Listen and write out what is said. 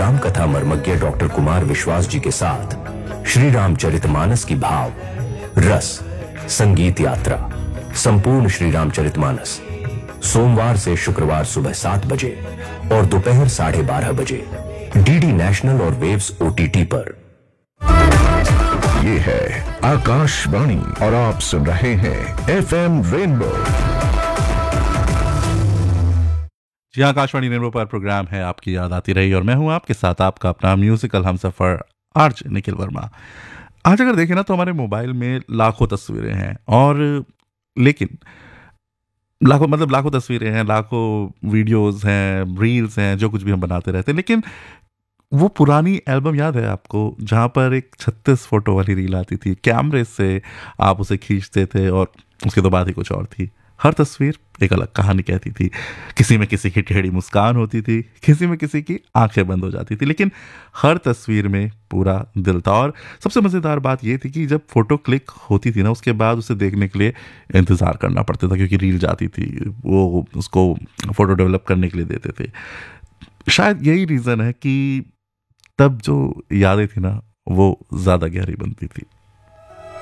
राम कथा मर्मज्ञ डॉक्टर कुमार विश्वास जी के साथ श्री रामचरितमानस की भाव, रस, संगीत यात्रा, संपूर्ण श्री रामचरितमानस सोमवार से शुक्रवार सुबह 7 बजे और दोपहर 12:30 बजे डीडी नेशनल और वेव्स ओटीटी पर। ये है आकाशवाणी और आप सुन रहे हैं एफएम रेनबो। जी, आकाशवाणी रेनबो पर प्रोग्राम है आपकी याद आती रही और मैं हूं आपके साथ आपका अपना म्यूजिकल हमसफर आरजे निखिल वर्मा। आज अगर देखें ना तो हमारे मोबाइल में लाखों तस्वीरें हैं और लेकिन लाखों तस्वीरें हैं, लाखों वीडियोस हैं, रील्स हैं, जो कुछ भी हम बनाते रहते हैं। लेकिन वो पुरानी एल्बम याद है आपको, जहाँ पर एक 36 फोटो वाली रील आती थी, कैमरे से आप उसे खींचते थे और उसके तो बात ही कुछ और थी। हर तस्वीर एक अलग कहानी कहती थी। किसी में किसी की टेढ़ी मुस्कान होती थी, किसी में किसी की आंखें बंद हो जाती थी, लेकिन हर तस्वीर में पूरा दिल था। और सबसे मज़ेदार बात ये थी कि जब फोटो क्लिक होती थी ना, उसके बाद उसे देखने के लिए इंतज़ार करना पड़ता था, क्योंकि रील जाती थी, वो उसको फ़ोटो डेवलप करने के लिए देते थे। शायद यही रीज़न है कि तब जो यादें थी ना वो ज़्यादा गहरी बनती थी।